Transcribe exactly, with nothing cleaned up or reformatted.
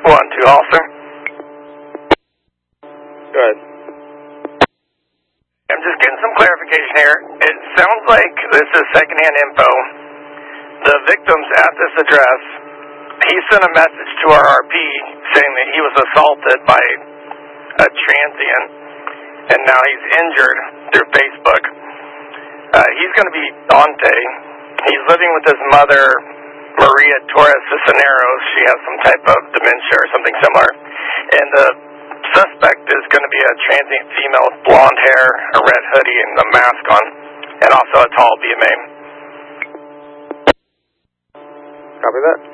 One, two, officer. Go ahead. I'm just getting some clarification here. It sounds like this is secondhand info. The victim's at this address. He sent a message to our R P saying that he was assaulted by a transient, and now he's injured through Facebook. Uh, he's going to be Dante. He's living with his mother, Maria Torres Cisneros. She has some type of dementia or something similar. And the suspect is going to be a transient female with blonde hair, a red hoodie, and a mask on, and also a tall B M A. Copy that.